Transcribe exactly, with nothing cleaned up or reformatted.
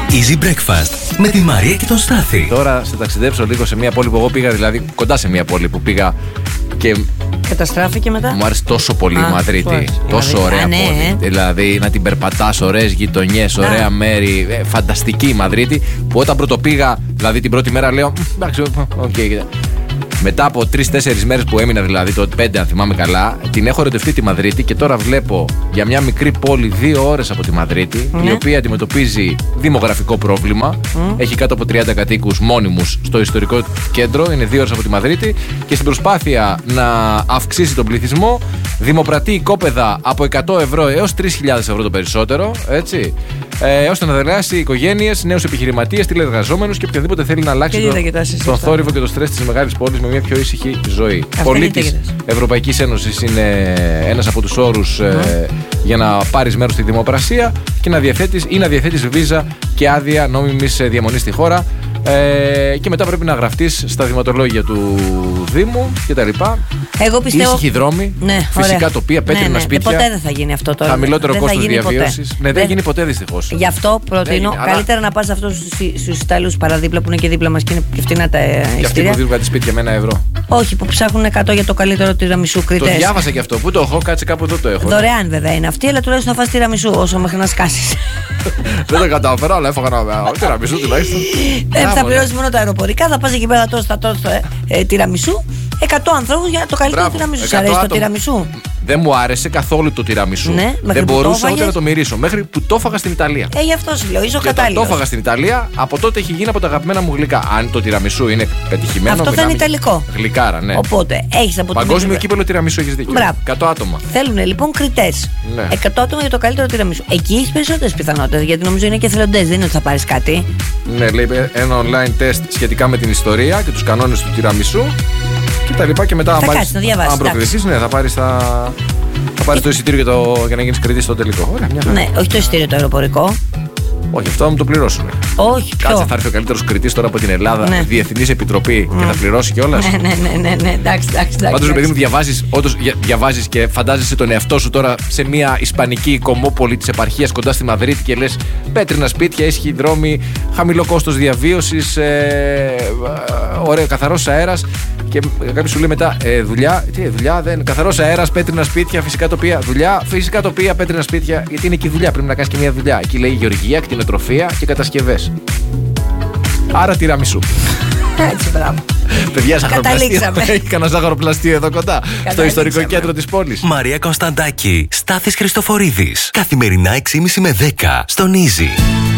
Easy Breakfast με τη Μαρία και τον Στάθη. Τώρα σε ταξιδέψω λίγο σε μια πόλη που εγώ πήγα, δηλαδή κοντά σε μια πόλη που πήγα και. Καταστράφηκε μετά. Μου άρεσε τόσο πολύ η Μαδρίτη. Τόσο δηλαδή, ωραία α, ναι, πόλη. ε. Δηλαδή να την περπατάς, ωραίες γειτονιές, ωραία α. μέρη. Ε, φανταστική η Μαδρίτη. Που όταν πρώτο πήγα, δηλαδή την πρώτη μέρα λέω. Εντάξει, οκ. Okay. Μετά από τρεις-τέσσερις μέρες που έμεινα, δηλαδή το πέντε αν θυμάμαι καλά, την έχω ερωτευτεί τη Μαδρίτη και τώρα βλέπω για μια μικρή πόλη δύο ώρες από τη Μαδρίτη, mm. η οποία αντιμετωπίζει δημογραφικό πρόβλημα. Mm. Έχει κάτω από τριάντα κατοίκους μόνιμους στο ιστορικό κέντρο, είναι δύο ώρες από τη Μαδρίτη και στην προσπάθεια να αυξήσει τον πληθυσμό, δημοπρατεί οικόπεδα από εκατό ευρώ έως τρεις χιλιάδες ευρώ το περισσότερο, έτσι. Ε, ώστε να δελεάσει οικογένειες, νέους επιχειρηματίες, τηλεργαζόμενους και οποιοδήποτε θέλει να αλλάξει τον το θόρυβο και το στρες της μεγάλης πόλης με μια πιο ήσυχη ζωή. Πολίτης Ευρωπαϊκής Ένωσης είναι ένας από τους όρους mm. ε, για να πάρεις μέρος στη δημοπρασία και να διαθέτεις ή να διαθέτεις βίζα και άδεια νόμιμης διαμονής στη χώρα. Ε, και μετά πρέπει να γραφτείς στα δημοτολόγια του Δήμου κτλ. Εγώ πιστεύω. Ήσυχοι δρόμοι, ναι, φυσικά ωραία. Τοπία, πέτρινα ναι, ναι. σπίτια. Και ποτέ δεν θα γίνει αυτό τώρα. Χαμηλότερο κόστος διαβίωσης. Ναι, δεν, δεν γίνει ποτέ δυστυχώς. Γι' αυτό προτείνω δεν, καλύτερα αλλά... να πας αυτό στους Ιταλούς παραδίπλα που είναι και δίπλα μας και είναι και φτηνά τα εισιτήρια. Και αυτοί που δίνουν κάτι σπίτια με ένα ευρώ. Όχι, που ψάχνουν εκατό για το καλύτερο τυραμισού κριτές. Το διάβασα και αυτό. Πού το έχω, κάτσε κάπου εδώ το έχω. Δωρεάν βέβαια είναι αυτή, αλλά τουλάχιστον θα φας τυραμισού όσο μέχρι να σκάσεις. Δεν το κατάφερα, αλλά έφαγα ένα τυραμισού τουλάχιστον. Θα πληρώσεις μόνο τα αεροπορικά, θα πας εκεί πέρα τόσο στα τόσο τυραμισού. εκατό ανθρώπους για το καλύτερο τυραμισού. Σου αρέσει το τυραμισού? Δεν μου άρεσε καθόλου το τυραμισού. Ναι, δεν μπορούσα ούτε να το μυρίσω. Μέχρι που το έφαγα στην Ιταλία. Ε, γι' αυτό σου λέω, είσαι ο κατάλληλος. Το έφαγα στην Ιταλία, από τότε έχει γίνει από τα αγαπημένα μου γλυκά. Αν το τυραμισού είναι πετυχημένο. Αυτό θα είναι ιταλικό. Γλυκάρα, ναι. Οπότε έχει από το. Παγκόσμιο κύπελο τυραμισού, έχει δίκιο. Μπράβο. εκατό άτομα. Θέλουν λοιπόν κριτές. Ναι. εκατό άτομα για το καλύτερο τυραμισού. Εκεί έχει περισσότερες πιθανότητες, γιατί νομίζω είναι και εθελοντές, δεν είναι ότι θα πάρεις κάτι. Ναι, λέει ένα online test σχετικά με την ιστορία και τους κανόνες του τυραμισού. Και τα λοιπά και μετά θα αν, κάτσεις, πάρεις, αν προκριθείς, ναι, θα πάρεις, τα... θα πάρεις το εισιτήριο για, το... για να γίνεις κριτής στο τελικό. Ωραία, μια ναι, όχι το εισιτήριο το αεροπορικό. Όχι, αυτό θα μου το πληρώσουν. Όχι, ποιο? Κάτσε, θα έρθει ο καλύτερος κριτής τώρα από την Ελλάδα, ναι. Διεθνής Επιτροπή mm. και θα πληρώσει κιόλας. Ναι, ναι, ναι, ναι, ναι, εντάξει, εντάξει. Πάντως, ρε παιδί μου, διαβάζεις, όντως διαβάζεις και φαντάζεσαι τον εαυτό σου τώρα σε μια ισπανική κομμόπολη της επαρχίας κοντά στη Μαδρίτη και λες πέτρινα σπίτια, ήσυχοι δρόμοι, χαμηλό κόστος διαβίωσης, ε, ωραίο, καθαρός αέρας. Και κάποιος σου λέει μετά ε, δουλειά, τι δουλειά, δεν, καθαρός αέρας, πέτρινα σπίτια, φυσικά τοπία. Δουλειά, φυσικά τοπία, πέτρινα σπίτια. Γιατί είναι εκεί δουλειά, πρέπει να κάνεις και μια δουλειά. Εκεί λέει γεωργία, κτηνοτροφία και κατασκευές. Άρα τυραμισού. Έτσι, μπράβο. Παιδιά, ζαχαροπλαστείο. Έχει κανένα ζαχαροπλαστείο εδώ κοντά, στο ιστορικό κέντρο της πόλης. Μαρία Κωνσταντάκη, Στάθης Χριστοφορίδης. Καθημερινά έξι και μισή με δέκα στον Easy.